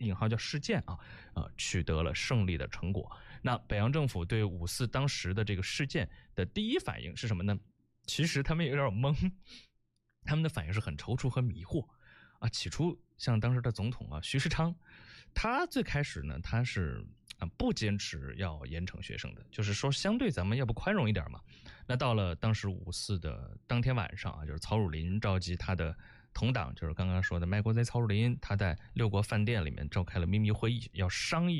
引号叫事件取得了胜利的成果。那北洋政府对5·4当时的这个事件的第一反应是什么呢？其实他们有点懵，他们的反应是很踌躇和迷惑起初像当时的总统徐世昌，他最开始呢，他是不坚持要严惩学生的，就是说相对咱们要不宽容一点嘛。那到了当时5·4的当天晚上就是曹汝霖召集他的同党，就是刚刚说的卖国贼曹汝霖，他在6国饭店里面召开了秘密会议，要商议